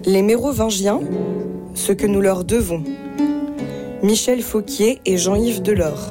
Les Mérovingiens, ce que nous leur devons. Michel Fauquier et Jean-Yves Delors.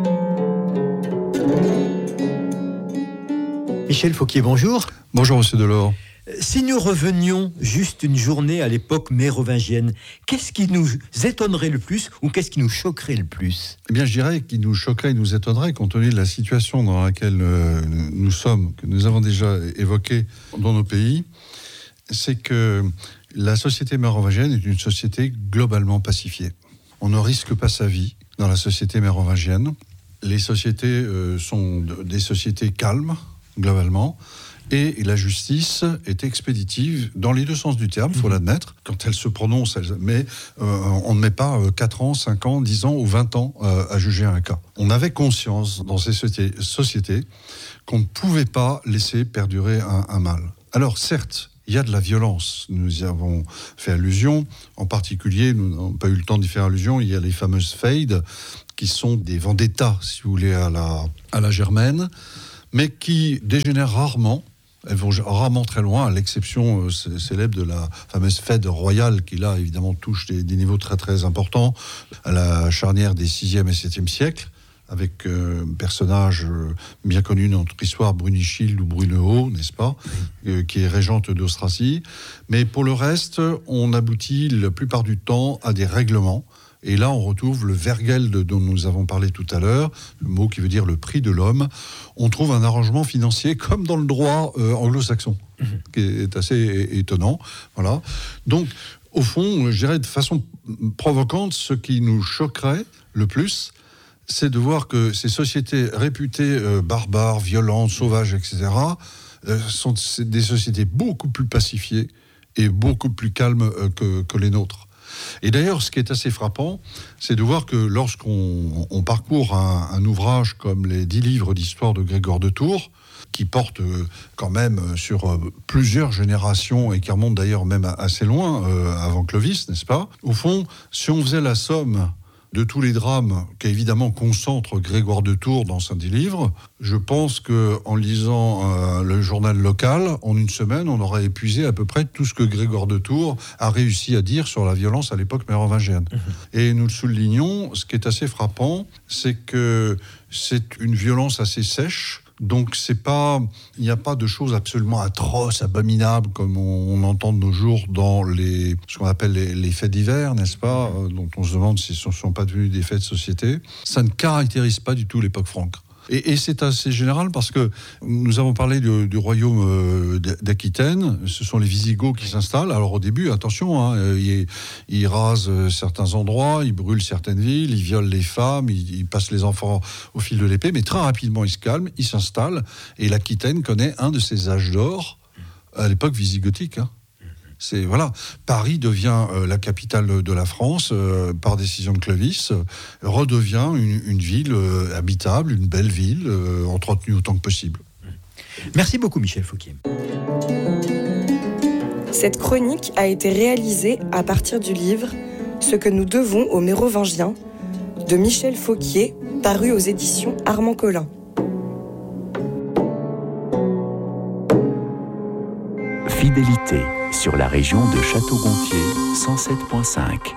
Michel Fauquier, bonjour. Bonjour, monsieur Delors. Si nous revenions juste une journée à l'époque mérovingienne, qu'est-ce qui nous étonnerait le plus ou qu'est-ce qui nous choquerait le plus ? Eh bien, je dirais qu'il nous choquerait et nous étonnerait compte tenu de la situation dans laquelle nous sommes, que nous avons déjà évoquée dans nos pays, c'est que la société mérovingienne est une société globalement pacifiée. On ne risque pas sa vie dans la société mérovingienne. Les sociétés sont des sociétés calmes, globalement, et la justice est expéditive dans les deux sens du terme, il faut l'admettre. Quand elle se prononce, mais on ne met pas 4 ans, 5 ans, 10 ans ou 20 ans à juger un cas. On avait conscience dans ces sociétés qu'on ne pouvait pas laisser perdurer un mal. Alors certes, il y a de la violence. Nous y avons fait allusion. En particulier, nous n'avons pas eu le temps d'y faire allusion, il y a les fameuses feides, qui sont des vendettas, si vous voulez, à la germaine, mais qui dégénèrent rarement. Elles vont rarement très loin, à l'exception célèbre de la fameuse fête royale qui, là, évidemment, touche des niveaux très, très importants à la charnière des 6e et 7e siècles, avec un personnage bien connu dans notre histoire, Brunichilde ou Brunehaut, n'est-ce pas, qui est régente d'Austrasie. Mais pour le reste, on aboutit la plupart du temps à des règlements. Et là, on retrouve le Vergeld dont nous avons parlé tout à l'heure, le mot qui veut dire le prix de l'homme. On trouve un arrangement financier comme dans le droit anglo-saxon, qui est assez étonnant. Voilà. Donc, au fond, je dirais de façon provocante, ce qui nous choquerait le plus, c'est de voir que ces sociétés réputées barbares, violentes, sauvages, etc., sont des sociétés beaucoup plus pacifiées et beaucoup plus calmes que les nôtres. Et d'ailleurs, ce qui est assez frappant, c'est de voir que lorsqu'on parcourt un ouvrage comme les 10 livres d'histoire de Grégoire de Tours, qui porte quand même sur plusieurs générations et qui remonte d'ailleurs même assez loin, avant Clovis, n'est-ce pas ? Au fond, si on faisait la somme de tous les drames qu'évidemment concentre Grégoire de Tours dans ses 10 livres, je pense qu'en lisant le journal local, en une semaine, on aurait épuisé à peu près tout ce que Grégoire de Tours a réussi à dire sur la violence à l'époque mérovingienne. Et nous le soulignons, ce qui est assez frappant, c'est que c'est une violence assez sèche. Donc il n'y a pas de choses absolument atroces, abominables, comme on entend de nos jours dans ce qu'on appelle les faits divers, n'est-ce pas, dont on se demande si ce ne sont pas devenus des faits de société. Ça ne caractérise pas du tout l'époque franque. Et c'est assez général parce que nous avons parlé du royaume d'Aquitaine, ce sont les Visigoths qui s'installent. Alors au début, attention, ils rasent certains endroits, ils brûlent certaines villes, ils violent les femmes, ils passent les enfants au fil de l'épée, mais très rapidement ils se calment, ils s'installent, et l'Aquitaine connaît un de ses âges d'or à l'époque visigothique. Paris devient la capitale de la France par décision de Clovis, redevient une ville habitable, une belle ville, entretenue autant que possible. Merci beaucoup Michel Fauquier. Cette chronique a été réalisée à partir du livre « Ce que nous devons aux Mérovingiens » de Michel Fauquier, paru aux éditions Armand Collin. Fidélité sur la région de Château-Gontier 107.5.